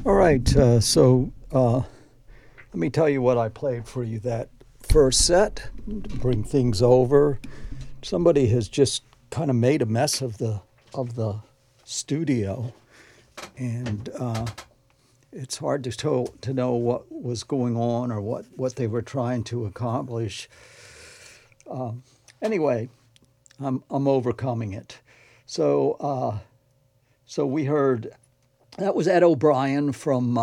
All right, let me tell you what I played for you that first set to bring things over. Somebody has just kind of made a mess of the studio, and it's hard to know what was going on or what they were trying to accomplish. Anyway, I'm overcoming it. So we heard that was Ed O'Brien from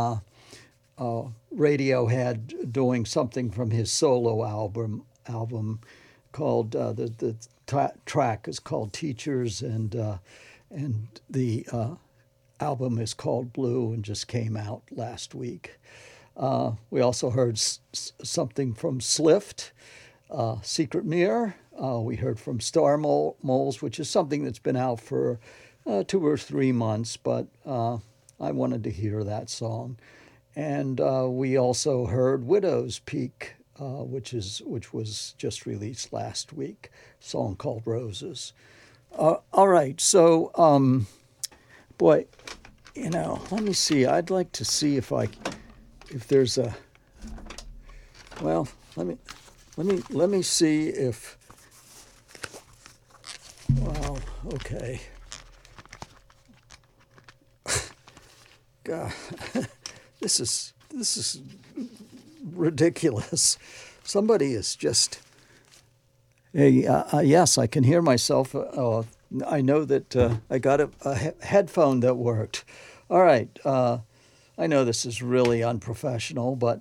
Radiohead doing something from his solo album called the track is called Teachers, and the album is called Blue and just came out last week. We also heard something from Slift, Secret Mirror. We heard from Star Moles, which is something that's been out for 2 or 3 months, but I wanted to hear that song. And we also heard Widow's Peak, which was just released last week, a song called Roses. All right, so boy, let me see. I'd like to see if there's a. Well, let me see if. Well, okay. God, this is ridiculous. Somebody is just. Hey, yes, I can hear myself. I know that I got a headphone that worked. All right. I know this is really unprofessional, but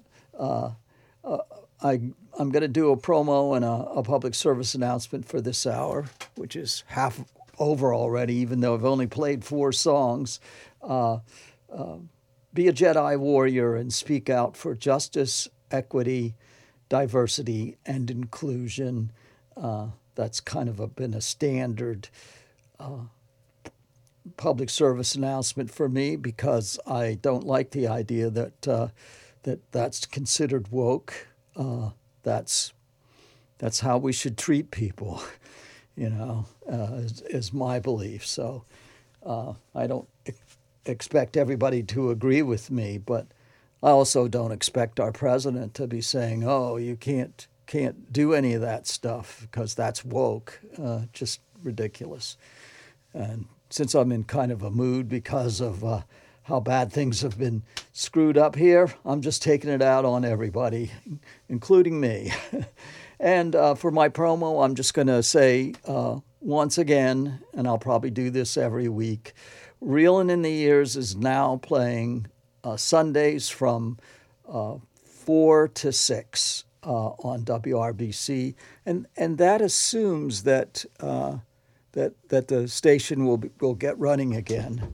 I'm going to do a promo and a public service announcement for this hour, which is half over already, even though I've only played 4 songs. Be a Jedi warrior and speak out for justice, equity, diversity, and inclusion. That's kind of been a standard public service announcement for me because I don't like the idea that's considered woke. That's how we should treat people, is my belief. So I don't expect everybody to agree with me, but I also don't expect our president to be saying, "Oh, you can't do any of that stuff because that's woke." Just ridiculous. And since I'm in kind of a mood because of how bad things have been screwed up here, I'm just taking it out on everybody, including me. And for my promo, I'm just going to say once again, and I'll probably do this every week, Reelin' in the Years is now playing Sundays from 4 to 6 on WRBC, and that assumes that that the station will get running again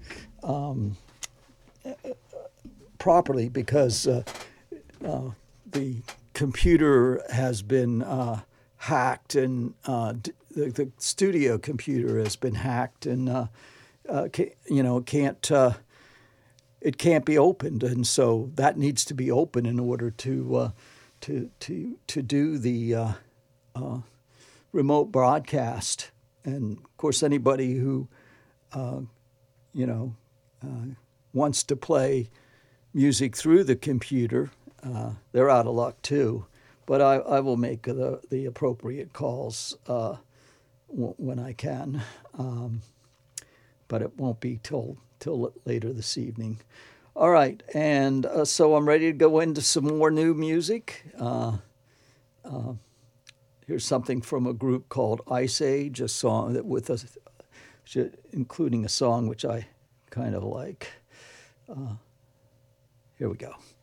properly because the computer has been hacked, and the studio computer has been hacked, and it can't be opened, and so that needs to be open in order to do the remote broadcast. And of course, anybody who wants to play music through the computer, they're out of luck too. But I will make the appropriate calls when I can. But it won't be till later this evening. All right, and so I'm ready to go into some more new music. Here's something from a group called Ice Age, a song including a song which I kind of like. Here we go.